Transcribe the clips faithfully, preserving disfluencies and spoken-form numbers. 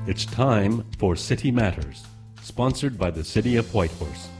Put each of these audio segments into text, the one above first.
It's time for City Matters, sponsored by the City of Whitehorse.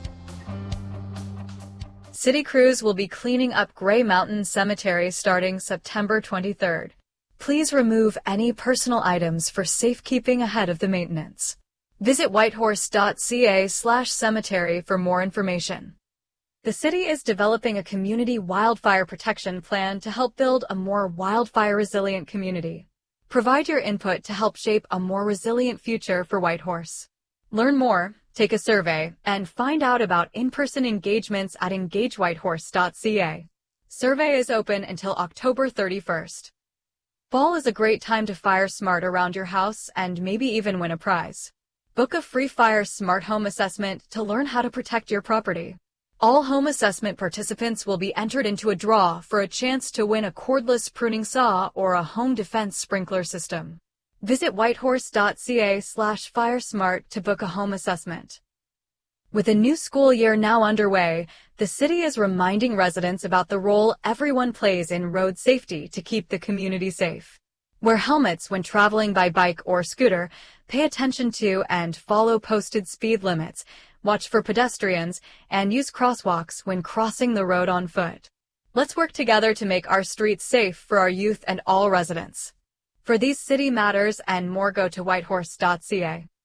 City crews will be cleaning up Gray Mountain Cemetery starting September twenty-third. Please remove any personal items for safekeeping ahead of the maintenance. Visit whitehorse.ca slash cemetery for more information. The city is developing a community wildfire protection plan to help build a more wildfire-resilient community. Provide your input to help shape a more resilient future for Whitehorse. Learn more, take a survey, and find out about in-person engagements at engage whitehorse dot c a. Survey is open until October thirty-first. Fall is a great time to fire smart around your house and maybe even win a prize. Book a free Fire Smart Home Assessment to learn how to protect your property. All home assessment participants will be entered into a draw for a chance to win a cordless pruning saw or a home defense sprinkler system. Visit whitehorse.ca slash firesmart to book a home assessment. With a new school year now underway, the city is reminding residents about the role everyone plays in road safety to keep the community safe. Wear helmets when traveling by bike or scooter, pay attention to and follow posted speed limits, watch for pedestrians, and use crosswalks when crossing the road on foot. Let's work together to make our streets safe for our youth and all residents. For these city matters and more, go to whitehorse dot c a.